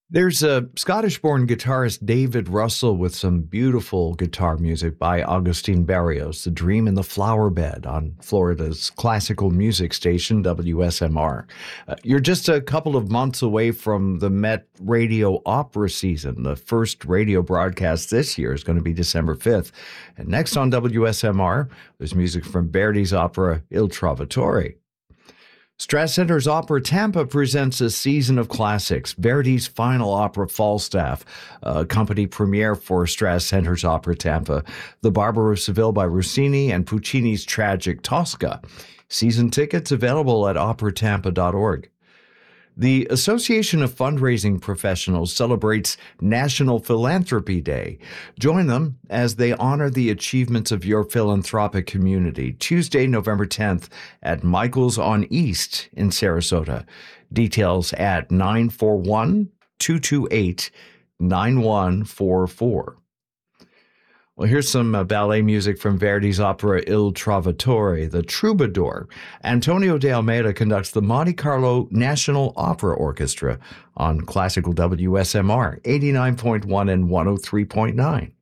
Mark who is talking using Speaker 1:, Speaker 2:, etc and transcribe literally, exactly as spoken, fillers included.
Speaker 1: There's a Scottish-born guitarist David Russell with some beautiful guitar music by Agustin Barrios, The Dream in the Flower Bed on Florida's classical music station, W S M R. Uh, you're just a couple of months away from the Met Radio Opera season. The first radio broadcast this year is going to be December fifth. And next on W S M R, there's music from Verdi's opera Il Trovatore. Strass Center's Opera Tampa presents a season of classics, Verdi's final opera, Falstaff, a company premiere for Strass Center's Opera Tampa, The Barber of Seville by Rossini, and Puccini's tragic Tosca. Season tickets available at opera tampa dot org. The Association of Fundraising Professionals celebrates National Philanthropy Day. Join them as they honor the achievements of your philanthropic community, Tuesday, November tenth at Michael's on East in Sarasota. Details at nine four one, two two eight, nine one four four. Well, here's some uh, ballet music from Verdi's opera Il Trovatore, The Troubadour. Antonio de Almeida conducts the Monte Carlo National Opera Orchestra on Classical W S M R eighty-nine point one and one oh three point nine.